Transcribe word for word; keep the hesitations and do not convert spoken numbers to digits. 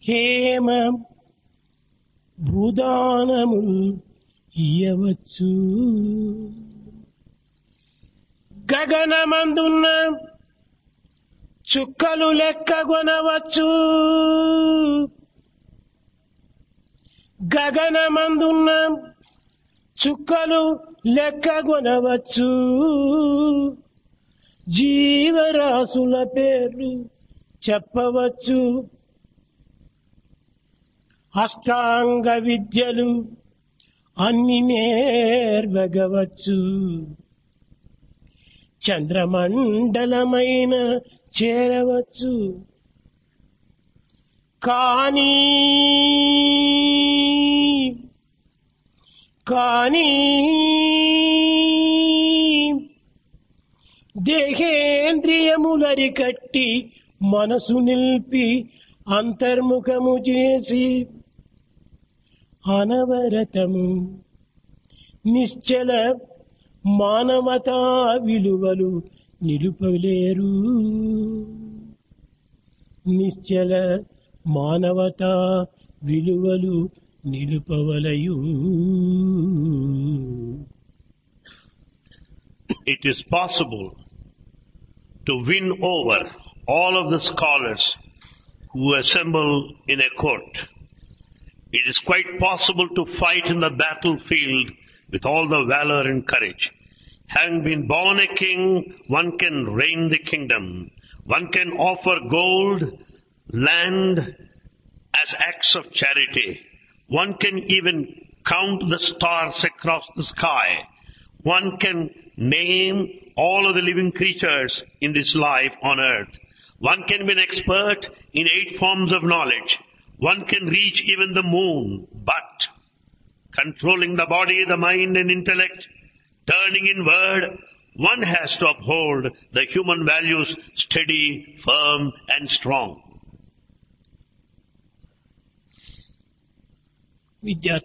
హేమ భూదానముల్ ఇయ్యవచ్చు. గగనమందున్న చుక్కలు లెక్కగొనవచ్చు. గగనమందున్న చుక్కలు లెక్కగొనవచ్చు. జీవరాశుల పేర్లు చెప్పవచ్చు. అష్టాంగ విద్యలు అన్ని నేర్వగవచ్చు. చంద్రమండలమైన చేరవచ్చు. కానీ కానీ దేహేంద్రియములరికట్టి మనసు నిల్పి అంతర్ముఖము చేసి అనవరతము నిశ్చల మానవతా విలువలు నిలుపలేరు. నిశ్చల మానవతా విలువలు నిలుపవలయు. It is possible to win over all of the scholars who assemble in a court. It is quite possible to fight in the battlefield with all the valor and courage. Having been born a king, one can reign the kingdom. One can offer gold, land as acts of charity. One can even count the stars across the sky. One can name all of the living creatures in this life on earth. One can be an expert in eight forms of knowledge. One can reach even the moon, but controlling the body, the mind and intellect, turning inward, one has to uphold the human values steady, firm and strong. విద్యార్థి